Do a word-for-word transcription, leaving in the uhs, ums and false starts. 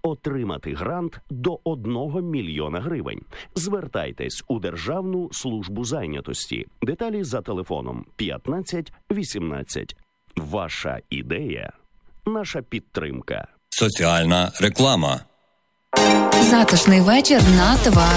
Отримати грант до одного мільйона гривень. Звертайтесь у Державну службу зайнятості. Деталі за телефоном п'ятнадцять вісімнадцять. Ваша ідея – наша підтримка. Соціальна реклама. Затишний вечір на ТВА.